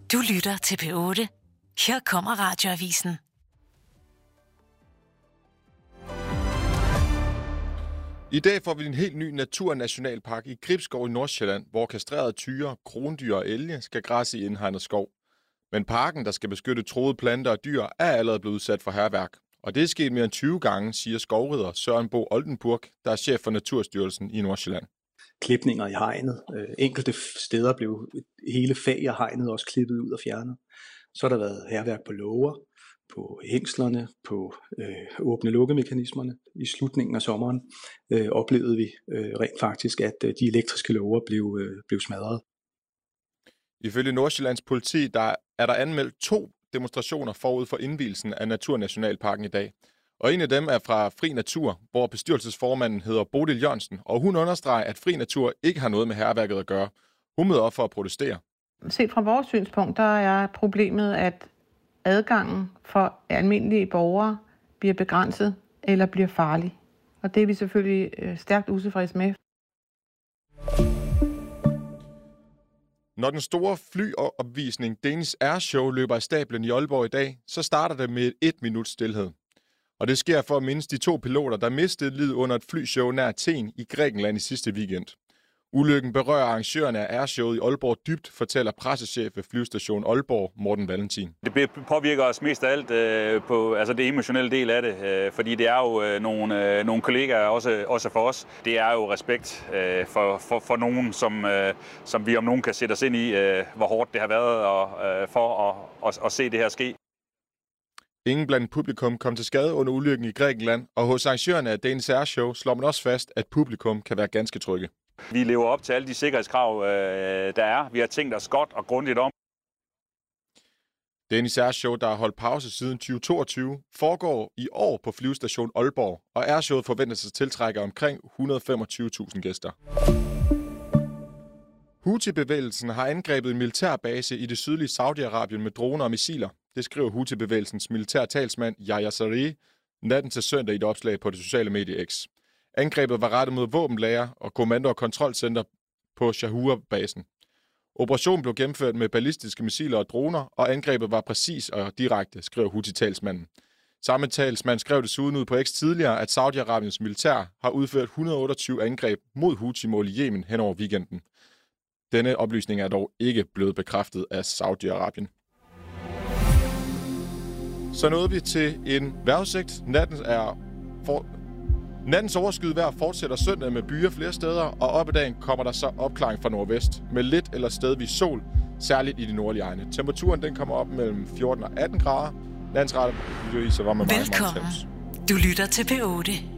Du lytter til P8. Her kommer Radioavisen. I dag får vi en helt ny naturnationalpark i Gribskov i Nordsjælland, hvor kastrerede tyre, krondyr og elge skal græsse i indhegnet skov. Men parken, der skal beskytte truede planter og dyr, er allerede blevet udsat for hærværk. Og det er sket mere end 20 gange, siger skovrider Søren Bo Oldenburg, der er chef for Naturstyrelsen i Nordsjælland. Klipninger i hegnet. Enkelte steder blev hele fag af hegnet også klippet ud og fjernet. Så har der været hærværk på låger, på hængslerne, på åbne-lukke-mekanismerne. I slutningen af sommeren oplevede vi rent faktisk, at de elektriske låger blev smadret. Ifølge Nordsjællands politi er der anmeldt 2 demonstrationer forud for indvielsen af Naturnationalparken i dag. Og en af dem er fra Fri Natur, hvor bestyrelsesformanden hedder Bodil Jørgensen, og hun understreger, at Fri Natur ikke har noget med hærværket at gøre. Hun møder op for at protestere. Set fra vores synspunkt, der er problemet, at adgangen for almindelige borgere bliver begrænset eller bliver farlig. Og det er vi selvfølgelig stærkt utilfredse med. Når den store flyopvisning Danish Air Show løber af stablen i Aalborg i dag, så starter det med 1 minuts stilhed. Og det sker for at mindes de 2 piloter, der mistede livet under et flyshow nær Athen i Grækenland i sidste weekend. Ulykken berører arrangørerne af Airshowet i Aalborg dybt, fortæller pressechef ved flyvestation Aalborg, Morten Valentin. Det påvirker os mest af alt på det emotionelle del af det, fordi det er jo nogle kollegaer også for os. Det er jo respekt for nogen, som vi om nogen kan sætte os ind i, hvor hårdt det har været for at se det her ske. Ingen blandt publikum kom til skade under ulykken i Grækenland, og hos arrangørerne af Danish Air Show slår man også fast, at publikum kan være ganske trygge. Vi lever op til alle de sikkerhedskrav, der er. Vi har tænkt os godt og grundigt om. Danish Air Show, der har holdt pause siden 2022, foregår i år på flyvestation Aalborg, og Airshowet forventes at tiltrække omkring 125.000 gæster. Houthi-bevægelsen har angrebet en militærbase i det sydlige Saudi-Arabien med droner og missiler. Det skriver Houthi-bevægelsens militære talsmand Yahya Saree natten til søndag i et opslag på det sociale medie X. Angrebet var rettet mod våbenlager og kommando- og kontrolcenter på Shahua-basen. Operationen blev gennemført med ballistiske missiler og droner, og angrebet var præcis og direkte, skriver Houthi-talsmanden. Samme talsmand skrev desuden ud på X tidligere, at Saudi-Arabiens militær har udført 128 angreb mod Houthi-mål i Yemen hen over weekenden. Denne oplysning er dog ikke blevet bekræftet af Saudi-Arabien. Så nåede vi til en vejrudsigt. Nattens overskyet vejr fortsætter søndag med byer flere steder, og op ad dagen kommer der så opklaring fra nordvest med lidt eller stedvis sol, særligt i de nordlige egne. Temperaturen den kommer op mellem 14 og 18 grader. Landsretter var med Velkommen. Du lytter til P8.